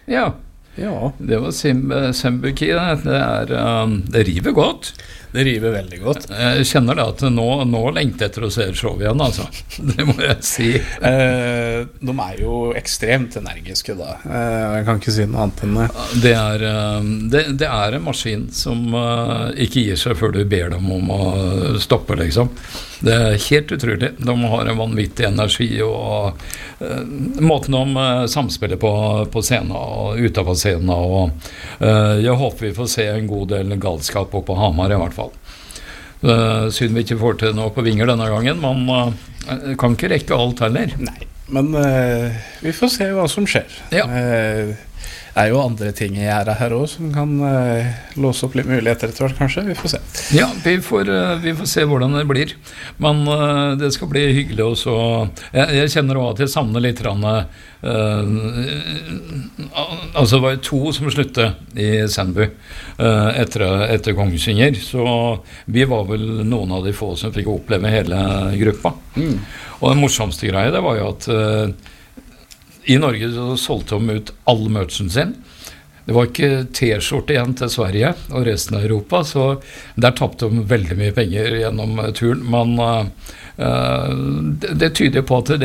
Ja, Ja, det var Sembuki. Det river godt. det river veldig godt. Jeg kjenner det at nå lengter jeg etter å se show igjen, altså. Det må jeg si. De jo ekstremt energiske da. Jeg kan ikke si noe annet enn det. Det er en maskin som ikke gir seg før du ber dem om å stoppe, liksom. Det er helt utrolig. De har en vanvittig energi, og måten de samspiller på scenen og utenfor scenen, og jeg håper vi får se en god del galskap på Hamar i hvert fall. Siden vi ikke får til noe på Vinger denne gangen, man kan ikke rekke alt heller. Nei, men vi får se hva som skjer. Ja. Det jo andre ting i gjerdet her også som kan låse opp litt muligheter etter hvert, kanskje. Vi får se. Ja, vi får se hvordan det blir. Men det skal bli hyggelig også. Jeg kjenner også at jeg savner litt altså det var 2 som sluttet i Sandbu etter Kongsvinger, så vi var vel noen av de få som fikk oppleve hele gruppa. Og den morsomste greia, det var jo at i Norge så solgte de ut all merchen sin. Det var ikke T-skjorte igjen til Sverige og resten av Europa, så der tappte de veldig mye penger gjennom turen. Men det tyder på at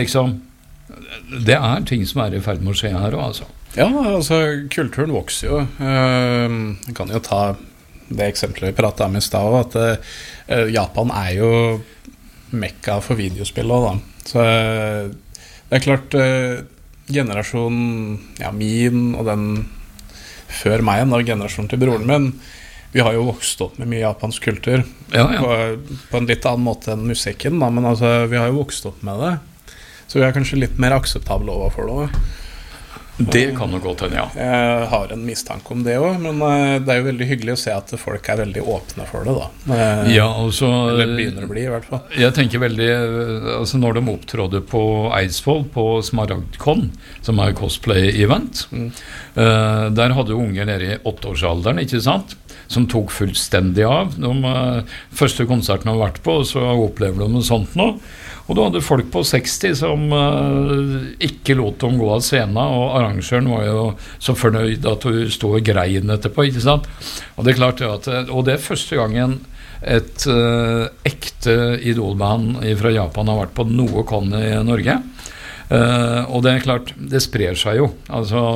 det ting som i ferd med å skje her også, altså. Ja, altså kulturen vokser jo. Jeg kan jo ta det eksempelet vi pratet om i sted, at Japan jo mekka for videospill også, da. Så det klart, generasjonen min og den før meg, da, generasjonen til broren min, vi har jo vokst opp med mye japansk kultur. Ja. På en litt annen måte enn musikken, da, men altså, vi har jo vokst opp med det, så vi kanskje litt mer akseptable overfor det. Det kan jo godt hende, ja. Jeg har en mistanke om det også, men det jo veldig hyggelig å se at folk veldig åpne for det, da. Ja, altså, eller begynner å bli, i hvert fall. Jeg tenker veldig, altså når de opptrådde på Eidsvoll, på Smaragdkon, som cosplay-event, der hadde jo unger nede i 8-årsalderen, ikke sant? Som tok fullstendig av. Første konserten har vært på, så opplever de noe sånt nå. Og da hadde folk på 60 som ikke lot dem gå av scenen, og arrangøren var jo så fornøyd at hun stod og grein etterpå, ikke sant? Og det klart at, og det første gangen et ekte idolband fra Japan har vært på noe kon i Norge. Og det klart, det sprer seg jo. Altså,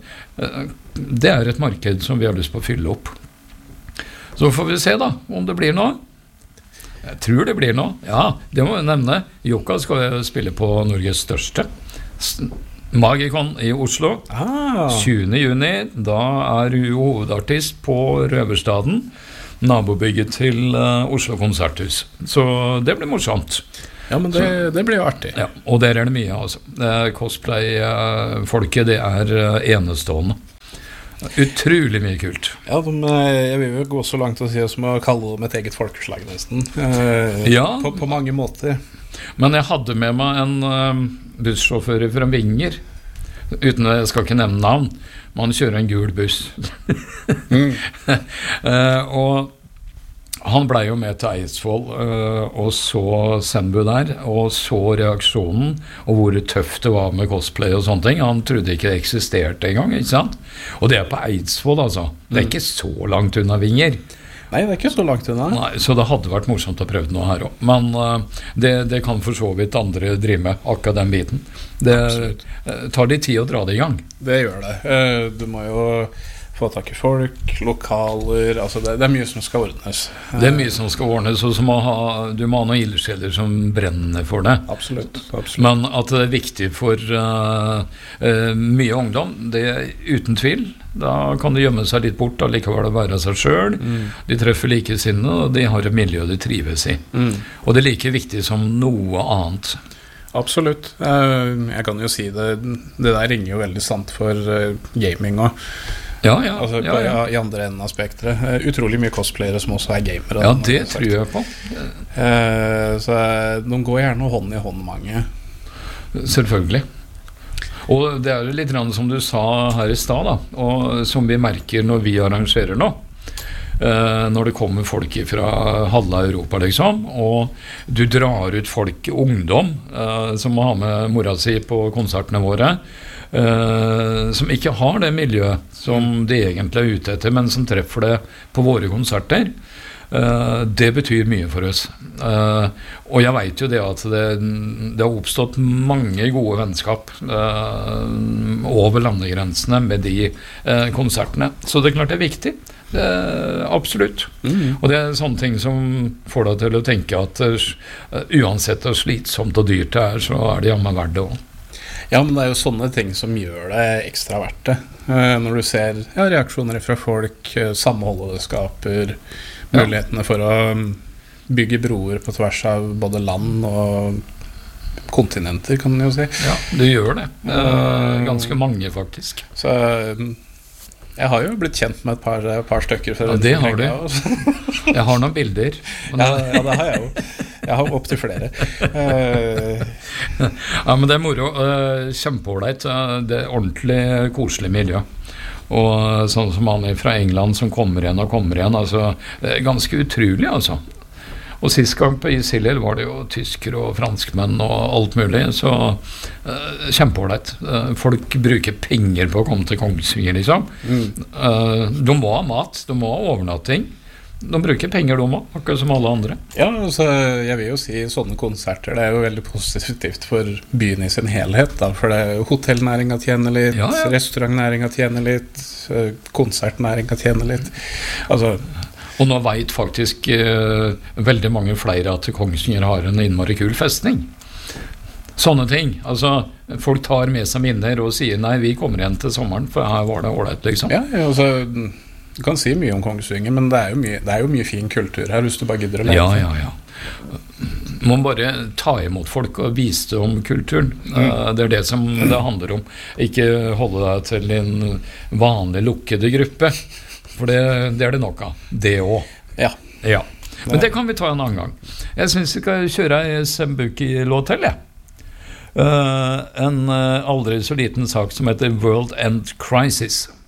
det et marked som vi har lyst på å fylle opp. Så får vi se da, om det blir noe. Jeg tror det blir noe. Ja, det må jeg nevne. Jokka skal jo spille på Norges største Magikon i Oslo 20. juni. Da hun hovedartist på Røverstaden, nabobygget til Oslo Konserthus. Så det blir morsomt. Ja, men det blir jo artig. Ja, og der det mye, altså. Cosplay-folket, det enestående. Utrolig mye kult. Ja, jeg vil jo gå så langt å si oss med å kalle dem et eget folkeslag nesten. Ja. På mange måter. Men jeg hadde med meg en bussjåfør fra Vinger, jeg skal ikke nevne navn, men han kjører en gul buss. Og han ble jo med til Eidsvoll og så Sandbu der, og så reaksjonen og hvor tøft det var med cosplay og sånne ting. Han trodde ikke det eksisterte en gang, ikke sant? Og det på Eidsvoll, altså. Det ikke så langt unna Vinger. Nei, det ikke så langt unna. Nei, så det hadde vært morsomt å prøve noe her også. Men det kan for så vidt andre drive med, akkurat den biten. Det tar de tid å dra det i gang. Det gjør det. Du må jo få tak i folk, lokaler, altså det mye som skal ordnes. Det mye som skal ordnes, og så du må ha noen ildsjeler som brenner for det. Absolutt. Men at det viktig for mye ungdom, det uten tvil. Da kan de gjemme seg litt bort, da likevel å være seg selv. De treffer likesinne, og de har et miljø de trives i. Og det like viktig som noe annet. Absolutt. Jeg kan jo si det der ringer jo veldig sant for gaming også. Ja. I andre enden av spektret. Utrolig mye cosplayere som også gamere. Ja, det tror jeg på. Så de går gjerne hånd i hånd, mange. Selvfølgelig. Og det jo litt som du sa her i sted, da, og som vi merker når vi arrangerer nå. Når det kommer folk fra halve Europa, liksom, og du drar ut folk, ungdom, som må ha med mora si på konsertene våre. som ikke har det miljøet som de egentlig er ute etter, men som treffer det på våre konserter. Det betyr mye for oss. Og jeg vet jo det at det har oppstått mange gode vennskap over landegrensene med de konsertene. Så det er klart det er viktig. Absolutt. Og det er sånne ting som får deg til å tenke at uansett hvor slitsomt og dyrt det er, så er det jammen verdt det også. Ja, men det er jo sånne ting som gjør det ekstra verdt det. Når du ser reaksjoner fra folk, samholdet det skaper, mulighetene for å bygge broer på tvers av både land og kontinenter, kan man jo si. Ja, det gjør det. Ganske mange, faktisk. Så jeg har jo blitt kjent med et par stykker. Ja, det har du. Jeg har noen bilder. Ja, det har jeg jo. Jeg har opp til flere. Ja, men det er moro. Kjempeålreit. Det er ordentlig koselig miljø. Og sånn som han er fra England som kommer igjen, altså, det er ganske utrolig, altså. Og sist gang på Isilil var det jo tyskere og franskmenn og alt mulig, så kjempeålreit. Folk bruker penger på å komme til Kongsvinger, liksom. De må ha mat, de må ha overnatting. De bruker penger, de også, akkurat som alle andre. Ja, altså, jeg vil jo si sånne konserter, det er jo veldig positivt for byen i sin helhet, da, for det er jo hotellnæringen tjener litt, restaurantnæringen tjener litt, konsertnæringen tjener litt. Altså, og nå vet faktisk veldig mange flere at Kongsvinger har en innmari kul festning. Sånne ting. Altså, folk tar med seg minner og sier, nei, vi kommer igjen til sommeren, for her var det ålreit, liksom. Ja, altså, du kan si mye om Kongsvinger, men det er jo mye fin kultur her, hvis du bare gidder å lete. Ja. Man må bare ta imot folk og vise dem om kulturen. Det er det som det handler om. Ikke holde deg til en vanlig lukkede gruppe, for det er det nok av. Det også. Ja. Men det kan vi ta en annen gang. Jeg synes vi skal kjøre en Sembuki-låt til, en aldri så liten sak som heter World End Crisis.